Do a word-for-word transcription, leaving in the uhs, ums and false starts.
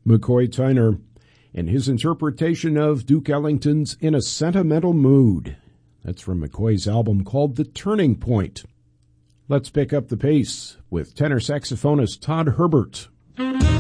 McCoy Tyner, and his interpretation of Duke Ellington's In a Sentimental Mood. That's from McCoy's album called The Turning Point. Let's pick up the pace with tenor saxophonist Todd Herbert.